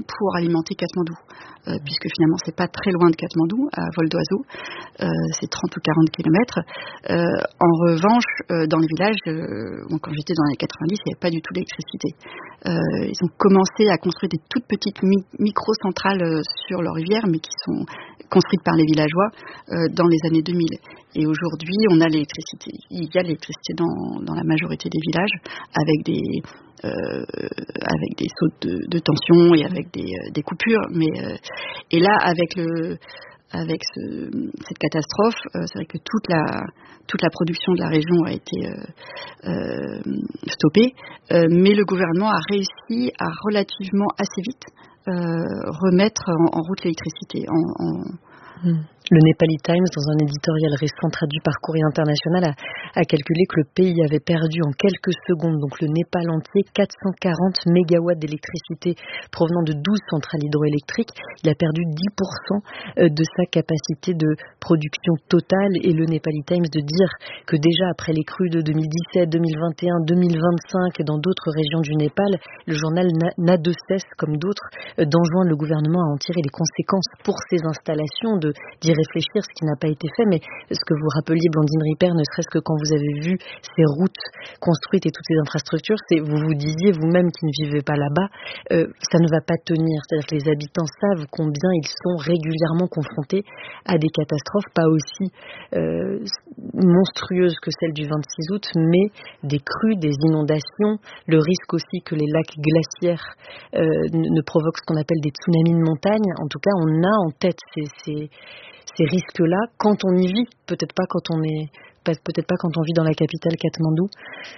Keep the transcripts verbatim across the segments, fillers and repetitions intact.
pour alimenter Katmandou, euh, puisque finalement c'est pas très loin de Katmandou, à vol d'oiseau, euh, c'est trente ou quarante kilomètres. Euh, en revanche, euh, dans les villages, euh, bon, quand j'étais dans les années quatre-vingt-dix, il n'y avait pas du tout d'électricité. Euh, ils ont commencé à construire des toutes petites mi- micro-centrales euh, sur leurs rivières, mais qui sont construites par les villageois euh, dans les années deux mille. Et aujourd'hui, on a l'électricité. Il y a l'électricité dans, dans la majorité des villages, avec des euh, avec des sautes de, de tension et avec des, euh, des coupures. Mais euh, et là, avec le avec ce, cette catastrophe, euh, c'est vrai que toute la toute la production de la région a été euh, euh, stoppée, euh, mais le gouvernement a réussi à relativement assez vite euh, remettre en, en route l'électricité. En, en... Mmh. Le Nepali Times, dans un éditorial récent traduit par Courrier International, a, a calculé que le pays avait perdu en quelques secondes, donc le Népal entier, quatre cent quarante mégawatts d'électricité provenant de douze centrales hydroélectriques. Il a perdu dix pour cent de sa capacité de production totale. Et le Nepali Times de dire que déjà après les crues de deux mille dix-sept, deux mille vingt et un, deux mille vingt-cinq dans d'autres régions du Népal, le journal n'a, n'a de cesse, comme d'autres, d'enjoindre le gouvernement à en tirer les conséquences pour ces installations, de d'y réfléchir, ce qui n'a pas été fait. Mais ce que vous rappeliez, Blandine Ripert, ne serait-ce que quand vous avez vu ces routes construites et toutes ces infrastructures, c'est, vous vous disiez vous-même qui ne vivez pas là-bas, euh, ça ne va pas tenir. C'est-à-dire que les habitants savent combien ils sont régulièrement confrontés à des catastrophes, pas aussi euh, monstrueuses que celles du vingt-six août, mais des crues, des inondations, le risque aussi que les lacs glaciaires euh, ne, ne provoquent ce qu'on appelle des tsunamis de montagne. En tout cas, on a en tête ces, ces ces risques-là quand on y vit, peut-être pas quand on est, peut-être pas quand on vit dans la capitale Katmandou.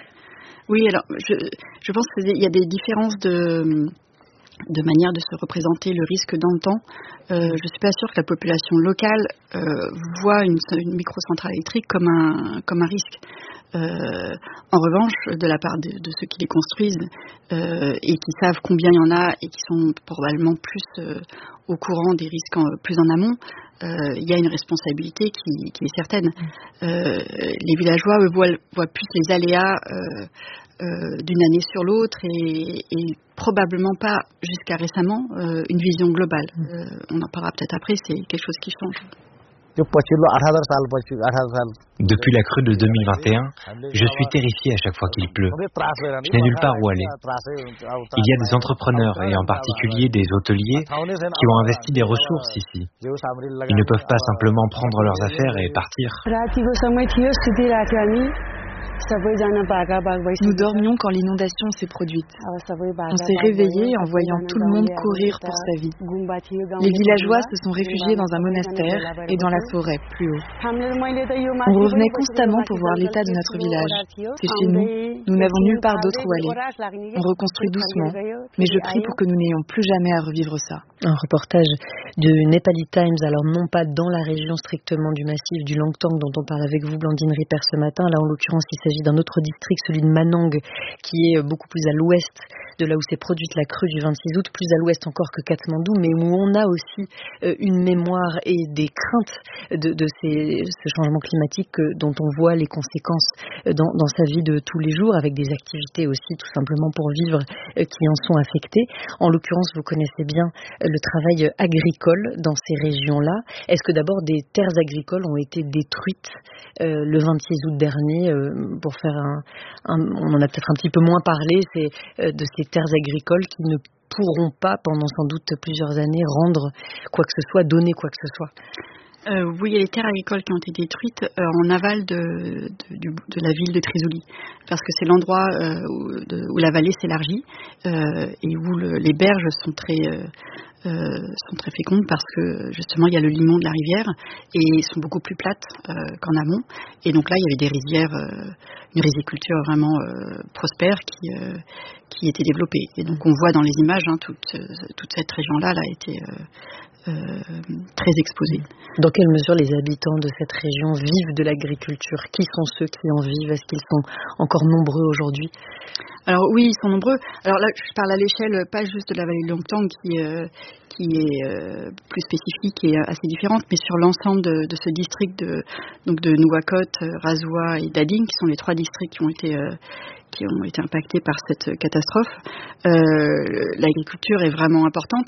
Oui, alors je, je pense qu'il y a des différences de de manière de se représenter le risque dans le temps. Euh, je suis pas sûre que la population locale euh, voit une, une microcentrale électrique comme un comme un risque. Euh, en revanche, de la part de, de ceux qui les construisent euh, et qui savent combien il y en a et qui sont probablement plus euh, au courant des risques en, plus en amont, euh, il y a une responsabilité qui, qui est certaine. Euh, les villageois eux, voient, voient plus les aléas euh, euh, d'une année sur l'autre et, et probablement pas jusqu'à récemment euh, une vision globale. Euh, on en parlera peut-être après, c'est quelque chose qui change. Depuis la crue de deux mille vingt et un, je suis terrifié à chaque fois qu'il pleut. Je n'ai nulle part où aller. Il y a des entrepreneurs, et en particulier des hôteliers, qui ont investi des ressources ici. Ils ne peuvent pas simplement prendre leurs affaires et partir. Nous dormions quand l'inondation s'est produite. On s'est réveillés en voyant tout le monde courir pour sa vie. Les villageois se sont réfugiés dans un monastère et dans la forêt, plus haut. On revenait constamment pour voir l'état de notre village. C'est chez nous, nous n'avons nulle part d'autre où aller. On reconstruit doucement, mais je prie pour que nous n'ayons plus jamais à revivre ça. Un reportage de Nepali Times, alors non pas dans la région strictement du massif du Langtang dont on parle avec vous, Blandine Ripert, ce matin. Là, en l'occurrence, il s'agit d'un autre district, celui de Manang, qui est beaucoup plus à l'ouest de là où s'est produite la crue du vingt-six août, plus à l'ouest encore que Katmandou, mais où on a aussi euh, une mémoire et des craintes de, de ces, ce changement climatique euh, dont on voit les conséquences euh, dans, dans sa vie de tous les jours, avec des activités aussi tout simplement pour vivre euh, qui en sont affectées. En l'occurrence, vous connaissez bien euh, le travail agricole dans ces régions-là. Est-ce que d'abord des terres agricoles ont été détruites euh, le vingt-six août dernier euh, pour faire un, un... On en a peut-être un petit peu moins parlé, c'est euh, de ces terres agricoles qui ne pourront pas, pendant sans doute plusieurs années, rendre quoi que ce soit, donner quoi que ce soit. Euh, oui, il y a les terres agricoles qui ont été détruites euh, en aval de, de, de, de la ville de Trizouli, parce que c'est l'endroit euh, où, de, où la vallée s'élargit euh, et où le, les berges sont très euh, euh, sont très fécondes parce que justement il y a le limon de la rivière et sont beaucoup plus plates euh, qu'en amont. Et donc là il y avait des rizières, euh, une riziculture vraiment euh, prospère qui euh, qui était développée. Et donc on voit dans les images hein, toute toute cette région-là là, a été euh, Euh, très exposés. Dans quelle mesure les habitants de cette région vivent de l'agriculture? Qui sont ceux qui en vivent? Est-ce qu'ils sont encore nombreux aujourd'hui? Alors oui, ils sont nombreux. Alors là, je parle à l'échelle pas juste de la vallée de Langtang qui, euh, qui est euh, plus spécifique et assez différente, mais sur l'ensemble de, de ce district de, donc de Nuwakot, Razua et Dading, qui sont les trois districts qui ont été euh, qui ont été impactés par cette catastrophe. Euh, l'agriculture est vraiment importante.